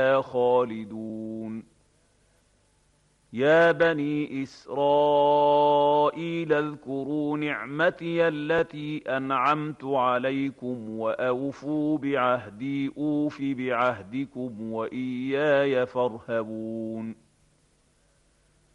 خالدون يا بني إسرائيل اذكروا نعمتي التي أنعمت عليكم وأوفوا بعهدي أوف بعهدكم وإياي فارهبون